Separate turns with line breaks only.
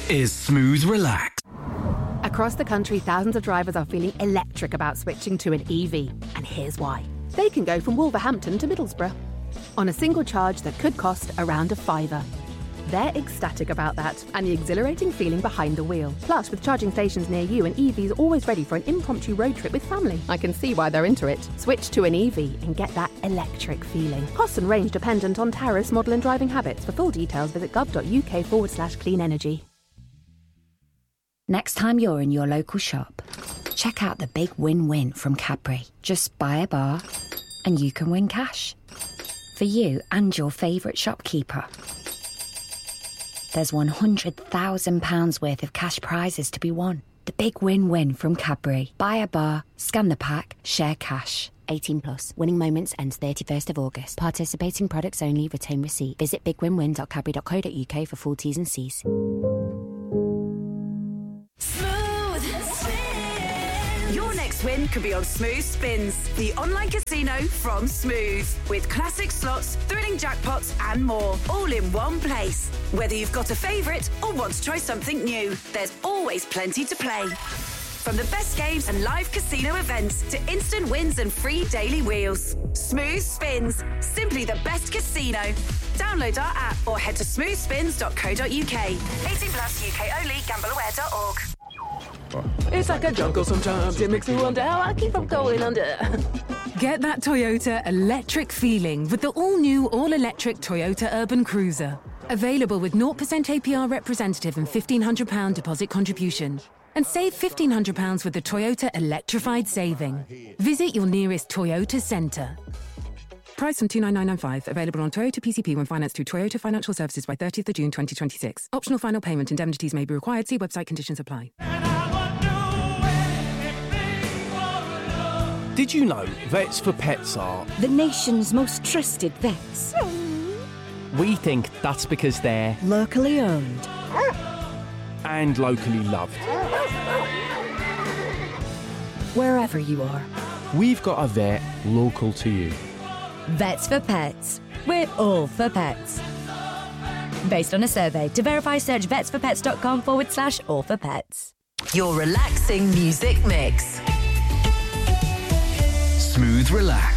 is Smooth Relax.
Across the country, thousands of drivers are feeling electric about switching to an EV. And here's why. They can go from Wolverhampton to Middlesbrough on a single charge that could cost around a £5. They're ecstatic about that and the exhilarating feeling behind the wheel. Plus, with charging stations near you, an EV is always ready for an impromptu road trip with family. I can see why they're into it. Switch to an EV and get that electric feeling. Cost and range dependent on tariffs, model and driving habits. For full details, visit gov.uk/clean energy.
Next time you're in your local shop, check out the big win-win from Cadbury. Just buy a bar and you can win cash. For you and your favourite shopkeeper. There's £100,000 worth of cash prizes to be won. The big win-win from Cadbury. Buy a bar, scan the pack, share cash.
18 plus. Winning moments ends 31st of August. Participating products only. Retain receipt. Visit bigwinwin.cadbury.co.uk for full T's and C's.
Your next win could be on Smooth Spins, the online casino from Smooth. With classic slots, thrilling jackpots and more, all in one place. Whether you've got a favourite or want to try something new, there's always plenty to play. From the best games and live casino events to instant wins and free daily wheels. Smooth Spins, simply the best casino. Download our app or head to smoothspins.co.uk. 18 plus UK only, gambleaware.org.
It's like a jungle sometimes. It makes me wonder how I keep from going under.
Get that Toyota electric feeling with the all-new, all-electric Toyota Urban Cruiser. Available with 0% APR representative and £1,500 deposit contribution. And save £1,500 with the Toyota Electrified Saving. Visit your nearest Toyota centre. Price from $29995. Available on Toyota PCP when financed through Toyota Financial Services by 30th of June 2026. Optional final payment. Indemnities may be required. See website conditions apply.
Did you know Vets for Pets are
the nation's most trusted vets?
We think that's because they're
Locally owned.
and locally loved.
Wherever you are.
We've got a vet local to you.
Vets for Pets. We're all for pets. Based on a survey. To verify, search vetsforpets.com/all for pets.
Your relaxing music mix.
Smooth Relax.